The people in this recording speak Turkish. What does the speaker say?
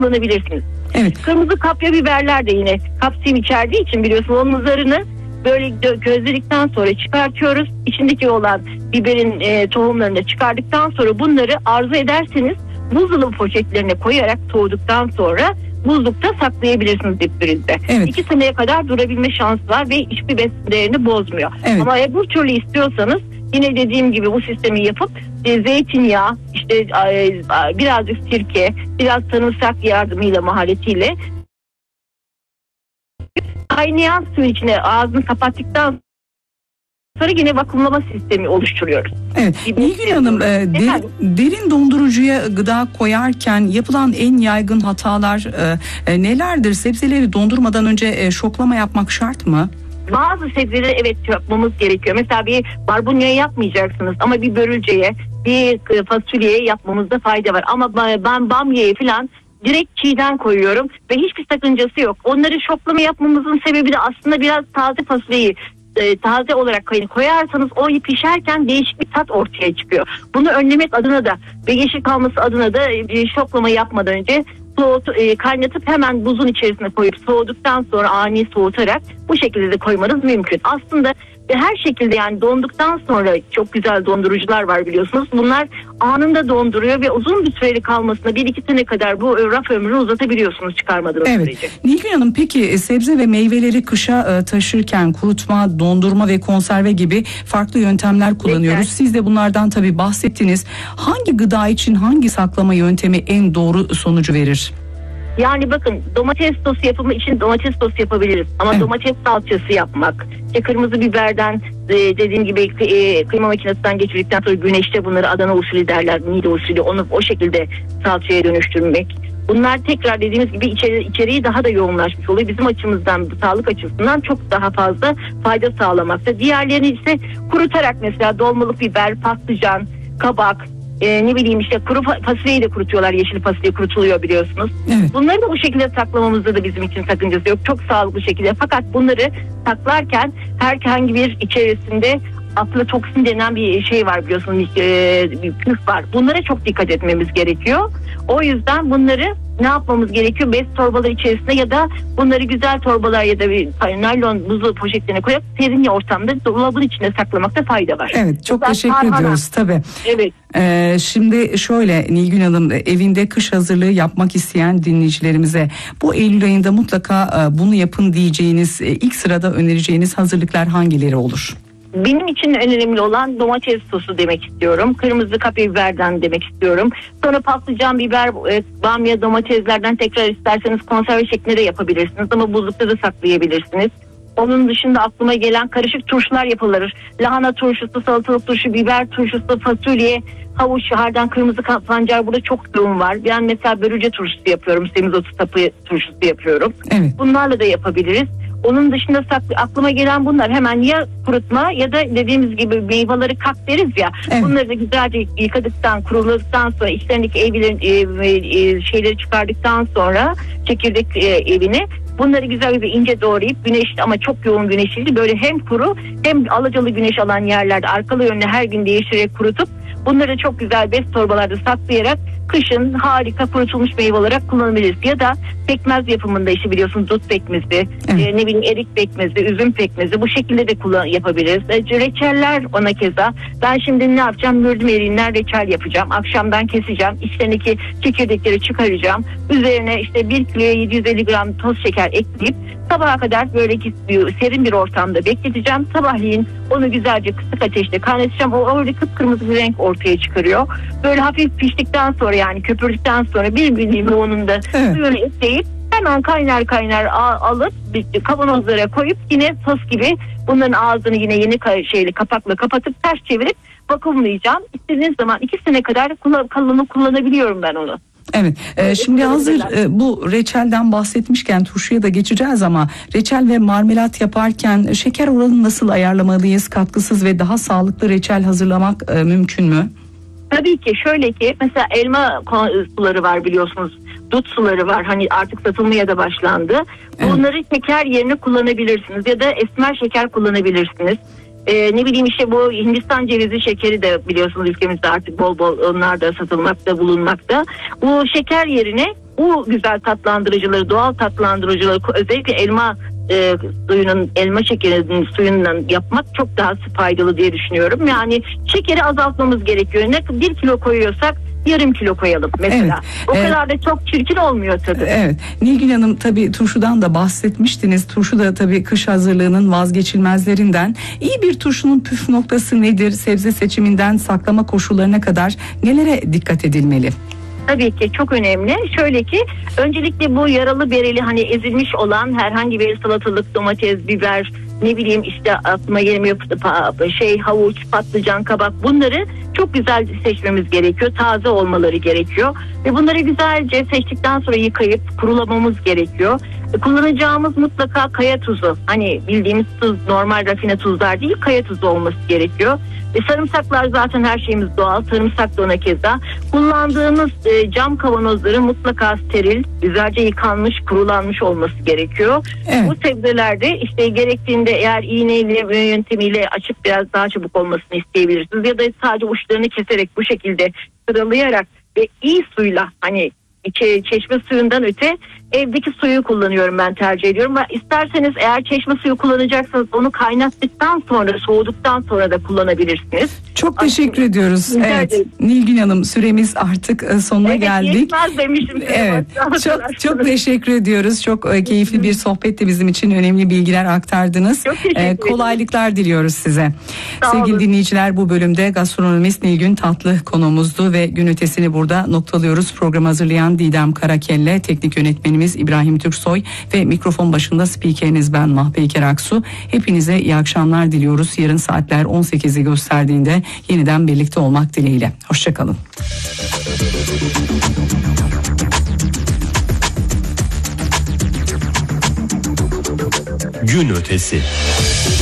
kullanabilirsiniz. Evet. Kırmızı kapya biberler de yine kapsiyum içerdiği için biliyorsunuz onun zarını böyle közledikten sonra çıkartıyoruz. İçindeki olan biberin tohumlarını da çıkardıktan sonra bunları arzu ederseniz buzdolabı poşetlerine koyarak soğuduktan sonra buzlukta saklayabilirsiniz dipfrizde. Evet. 2 seneye kadar durabilme şansı var ve hiçbir besin değerini bozmuyor. Evet. Ama bu türlü istiyorsanız yine dediğim gibi bu sistemi yapıp zeytinyağı, işte birazcık sirke, biraz sarımsak yardımıyla, maharetiyle kaynayan suyun içine ağzını kapattıktan sonra yine vakumlama sistemi oluşturuyoruz. Evet. Nilgün Hanım, derin dondurucuya gıda koyarken yapılan en yaygın hatalar nelerdir? Sebzeleri dondurmadan önce şoklama yapmak şart mı? Bazı sebzeleri evet yapmamız gerekiyor. Mesela bir barbunya'ya yapmayacaksınız ama bir börülceye, bir fasulyeye yapmamızda fayda var. Ama ben bamya'yı falan direkt çiğden koyuyorum ve hiçbir sakıncası yok. Onları şoklama yapmamızın sebebi de aslında biraz taze fasulyeyi taze olarak koyarsanız o pişerken değişik bir tat ortaya çıkıyor. Bunu önlemek adına da ve yeşil kalması adına da şoklama yapmadan önce kaynatıp hemen buzun içerisine koyup soğuduktan sonra ani soğutarak bu şekilde de koymanız mümkün. Aslında her şekilde yani donduktan sonra çok güzel dondurucular var biliyorsunuz. Bunlar anında donduruyor ve uzun bir süreli kalmasına 1-2 sene kadar bu raf ömrünü uzatabiliyorsunuz çıkarmadığınız sürece. Nilgün Hanım, peki sebze ve meyveleri kışa taşırken kurutma, dondurma ve konserve gibi farklı yöntemler kullanıyoruz. Evet. Siz de bunlardan tabii bahsettiniz. Hangi gıda için hangi saklama yöntemi en doğru sonucu verir? Yani bakın domates sosu yapımı için domates sosu yapabiliriz. Ama domates salçası yapmak, kırmızı biberden dediğim gibi kıyma makinesinden geçirdikten sonra güneşte bunları Adana usulü derler, Niğde usulü, onu o şekilde salçaya dönüştürmek. Bunlar tekrar dediğimiz gibi içeriği daha da yoğunlaşmış oluyor. Bizim açımızdan, sağlık açısından çok daha fazla fayda sağlamakta. Diğerlerini ise kurutarak mesela dolmalık biber, patlıcan, kabak, ne bileyim işte kuru fasulyeyi de kurutuyorlar. Yeşil fasulye kurutuluyor biliyorsunuz. Evet. Bunları da bu şekilde saklamamızda da bizim için sakıncası yok. Çok sağlıklı şekilde. Fakat bunları saklarken herhangi bir içerisinde aflatoksin denen bir şey var biliyorsunuz. Bir püf var. Bunlara çok dikkat etmemiz gerekiyor. O yüzden bunları ne yapmamız gerekiyor? Bez torbaları içerisinde ya da bunları güzel torbalar ya da bir naylon buzlu poşetlerine koyup serin ortamda dolabın içine saklamakta fayda var. Evet, çok teşekkür ediyoruz tabii. Evet. Şimdi şöyle Nilgün Hanım, evinde kış hazırlığı yapmak isteyen dinleyicilerimize bu Eylül ayında mutlaka bunu yapın diyeceğiniz, ilk sırada önereceğiniz hazırlıklar hangileri olur? Benim için önemli olan domates sosu demek istiyorum. Kırmızı kapya biberden demek istiyorum. Sonra patlıcan, biber, bamya, domateslerden tekrar isterseniz konserve şeklinde de yapabilirsiniz. Ama buzlukta da saklayabilirsiniz. Onun dışında aklıma gelen karışık turşular yapılır. Lahana turşusu, salatalık turşu, biber turşusu, fasulye, havuç, hardan, kırmızı pancar burada çok yoğun var. Ben mesela börülce turşusu yapıyorum. Semizotu sapı turşusu yapıyorum. Evet. Bunlarla da yapabiliriz. Onun dışında aklıma gelen bunlar hemen ya kurutma ya da dediğimiz gibi meyveleri kak deriz ya. Evet. Bunları da güzelce yıkadıktan, kuruladıktan sonra içlerindeki şeyleri çıkardıktan sonra çekirdek evini bunları güzel bir ince doğrayıp güneşli ama çok yoğun güneşli böyle hem kuru hem alacalı güneş alan yerlerde arkalı yönlü her gün değiştirerek kurutup bunları çok güzel bez torbalarda saklayarak kışın harika kurutulmuş meyve olarak kullanabiliriz. Ya da pekmez yapımında işte biliyorsunuz dut pekmezi, ne bileyim erik pekmezi, üzüm pekmezi bu şekilde de yapabiliriz. Reçeller ona keza. Ben şimdi ne yapacağım? Mürdüm eriğinden reçel yapacağım. Akşamdan keseceğim. İçlerindeki çekirdekleri çıkaracağım. Üzerine işte 1 kiloya 750 gram toz şeker ekleyip sabaha kadar böyle serin bir ortamda bekleteceğim. Sabahleyin onu güzelce kısık ateşte kaynatacağım. O öyle kıpkırmızı bir renk ortaya çıkarıyor. Böyle hafif piştikten sonra yani köpürdükten sonra bir limonunda suyunu ekleyip hemen kaynar alıp kavanozlara koyup yine sos gibi bunların ağzını yine yeni kapakla kapatıp ters çevirip vakumlayacağım. İstediğiniz zaman 2 sene kadar kullanabiliyorum ben onu. Evet. Şimdi hazır bu reçelden bahsetmişken turşuya da geçeceğiz ama reçel ve marmelat yaparken şeker oranını nasıl ayarlamalıyız? Katkısız ve daha sağlıklı reçel hazırlamak mümkün mü? Tabii ki şöyle ki mesela elma suları var biliyorsunuz. Dut suları var hani artık satılmaya da başlandı. Evet. Bunları şeker yerine kullanabilirsiniz ya da esmer şeker kullanabilirsiniz. Ne bileyim işte bu Hindistan cevizi şekeri de biliyorsunuz ülkemizde artık bol bol onlar da satılmakta, bulunmakta. Bu şeker yerine bu güzel tatlandırıcıları, doğal tatlandırıcıları, özellikle elma şekerinin suyundan yapmak çok daha faydalı diye düşünüyorum. Yani şekeri azaltmamız gerekiyor. Ne 1 kilo koyuyorsak yarım kilo koyalım mesela. Evet, o kadar da çok çirkin olmuyor tabii. Evet. Nilgün Hanım, tabii turşudan da bahsetmiştiniz. Turşu da tabii kış hazırlığının vazgeçilmezlerinden. İyi bir turşunun püf noktası nedir? Sebze seçiminden saklama koşullarına kadar nelere dikkat edilmeli? Tabii ki çok önemli. Şöyle ki öncelikle bu yaralı bereli hani ezilmiş olan herhangi bir salatalık, domates, biber, ne bileyim işte aklıma gelmiyor havuç, patlıcan, kabak, bunları çok güzel seçmemiz gerekiyor. Taze olmaları gerekiyor. Ve bunları güzelce seçtikten sonra yıkayıp kurulamamız gerekiyor. Kullanacağımız mutlaka kaya tuzu. Hani bildiğimiz tuz, normal rafine tuzlar değil, kaya tuzu olması gerekiyor. Sarımsaklar zaten her şeyimiz doğal. Sarımsak da ona keza. Kullandığımız cam kavanozları mutlaka steril, güzelce yıkanmış, kurulanmış olması gerekiyor. Evet. Bu sebzelerde işte gerektiğinde eğer iğneyle yöntemiyle açıp biraz daha çabuk olmasını isteyebilirsiniz. Ya da sadece uçlarını keserek bu şekilde sıralayarak ve iyi suyla, hani çeşme suyundan öte evdeki suyu kullanıyorum, ben tercih ediyorum. Ve isterseniz eğer çeşme suyu kullanacaksanız onu kaynattıktan sonra, soğuduktan sonra da kullanabilirsiniz. Çok teşekkür ediyoruz. Rica Evet, ederim. Nilgün Hanım, süremiz artık sonuna geldik. Yetmez demiştim. Evet, çok teşekkür ediyoruz. Çok keyifli bir sohbetti bizim için. Önemli bilgiler aktardınız. Çok teşekkür ederim. Kolaylıklar diliyoruz size. Sağ Sevgili olun. dinleyiciler, bu bölümde gastronomist Nilgün Tatlı konuğumuzdu ve gün ötesini burada noktalıyoruz. Programı hazırlayan Didem Karakelle, teknik yönetmenimiz İbrahim Türksoy ve mikrofon başında spikeriniz ben Mahpeyker Aksu. Hepinize iyi akşamlar diliyoruz. Yarın saatler 18'i gösterdiğinde yeniden birlikte olmak dileğiyle. Hoşçakalın. Gün ötesi.